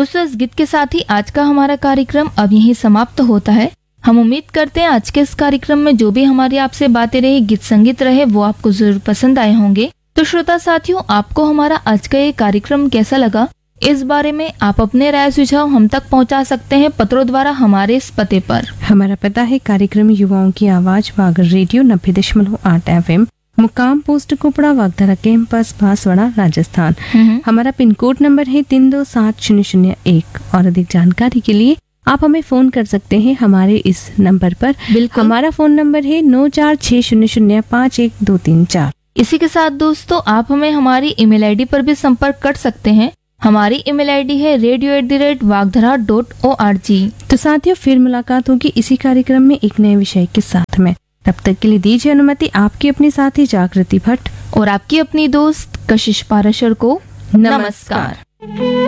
दोस्तों, इस गीत के साथ ही आज का हमारा कार्यक्रम अब यहीं समाप्त होता है। हम उम्मीद करते हैं आज के इस कार्यक्रम में जो भी हमारी आपसे बातें रही, गीत संगीत रहे, वो आपको जरूर पसंद आए होंगे। तो श्रोता साथियों, आपको हमारा आज का ये कार्यक्रम कैसा लगा, इस बारे में आप अपने राय सुझाव हम तक पहुंचा सकते हैं पत्रों द्वारा हमारे इस पते पर। हमारा पता है कार्यक्रम युवाओं की आवाज वागर रेडियो 90.8 FM, मुकाम पोस्ट कुपड़ा, वागधरा कैंपस, बांसवाड़ा, राजस्थान। हमारा पिन कोड नंबर है 327001। और अधिक जानकारी के लिए आप हमें फोन कर सकते हैं हमारे इस नंबर पर। बिल्कुल, हमारा फोन नंबर है 9460051234। इसी के साथ दोस्तों, आप हमें हमारी ईमेल आईडी पर भी संपर्क कर सकते हैं। हमारी ईमेल आईडी है radio@wagdhara.org। तो साथियों, फिर मुलाकात होगी इसी कार्यक्रम में एक नए विषय के साथ में। तब तक के लिए दीजिए अनुमति आपकी अपनी साथी जागृति भट्ट और आपकी अपनी दोस्त कशिश पाराशर को। नमस्कार।